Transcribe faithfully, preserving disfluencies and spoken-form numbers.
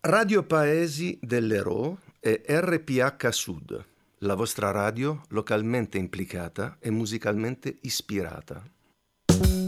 Radio Paesi dell'Ero e R P H Sud, la vostra radio localmente implicata e musicalmente ispirata.